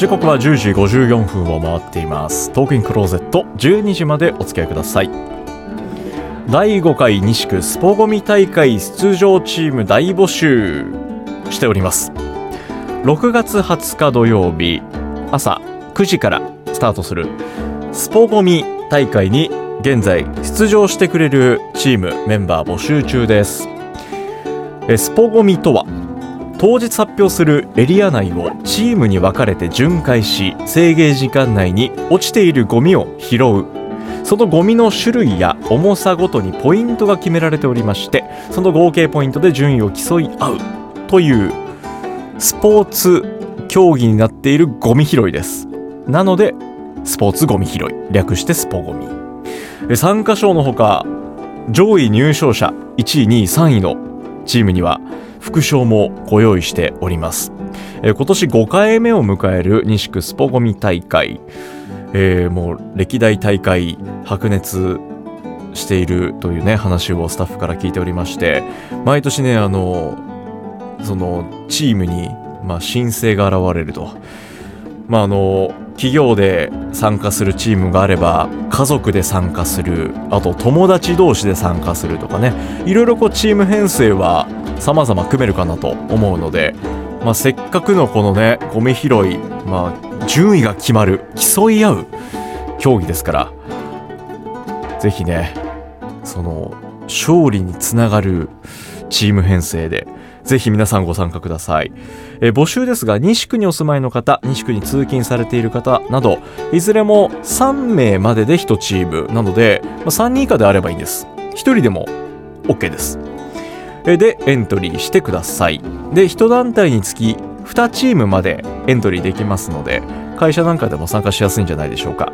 時刻は10時54分を回っています。トークインクローゼット、12時までお付き合いください。第5回西区スポゴミ大会出場チーム大募集しております。6月20日土曜日朝9時からスタートするスポゴミ大会に現在出場してくれるチームメンバー募集中です。スポゴミとは当日発表するエリア内をチームに分かれて巡回し、制限時間内に落ちているゴミを拾う。そのゴミの種類や重さごとにポイントが決められておりまして、その合計ポイントで順位を競い合うというスポーツ競技になっているゴミ拾いです。なのでスポーツゴミ拾い、略してスポゴミ。参加賞のほか上位入賞者1位2位3位のチームには副賞もご用意しております。今年5回目を迎える西区スポゴミ大会、もう歴代大会白熱しているというね話をスタッフから聞いておりまして、毎年ねそのチームに新星が現れると、企業で参加するチームがあれば家族で参加する、あと友達同士で参加するとかね、いろいろチーム編成は様々組めるかなと思うので、せっかくのこのねゴミ拾い、順位が決まる、競い合う競技ですから、ぜひねその勝利につながるチーム編成でぜひ皆さんご参加ください。募集ですが、西区にお住まいの方、西区に通勤されている方など、いずれも3名までで1チームなので、3人以下であればいいんです。1人でも OK です。でエントリーしてください。で1団体につき2チームまでエントリーできますので、会社なんかでも参加しやすいんじゃないでしょうか。